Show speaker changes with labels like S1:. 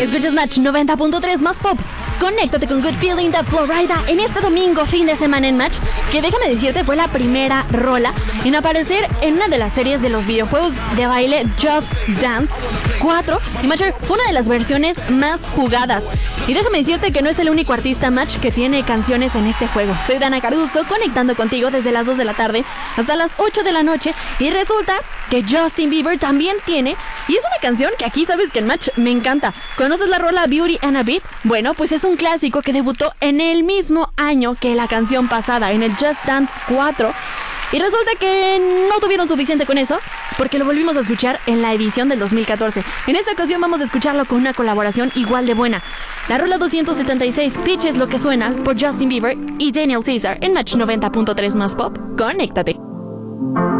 S1: Escuchas Match 90.3 más pop. Conéctate con Good Feeling de Florida en este domingo, fin de semana en Match, que déjame decirte fue la primera rola en aparecer en una de las series de los videojuegos de baile Just Dance 4 y Match fue una de las versiones más jugadas. Y déjame decirte que no es el único artista Match que tiene canciones en este juego. Soy Dana Caruso, conectando contigo desde las 2 de la tarde hasta las 8 de la noche y resulta que Justin Bieber también tiene, y es una canción que aquí sabes que en Match me encanta. ¿Conoces la rola Beauty and a Beat? Bueno, pues es un clásico que debutó en el mismo año que la canción pasada, en el Just Dance 4. Y resulta que no tuvieron suficiente con eso, porque lo volvimos a escuchar en la edición del 2014. En esta ocasión vamos a escucharlo con una colaboración igual de buena. La rola 276, Pitch es lo que suena, por Justin Bieber y Daniel Caesar en Match 90.3 más pop. Conéctate.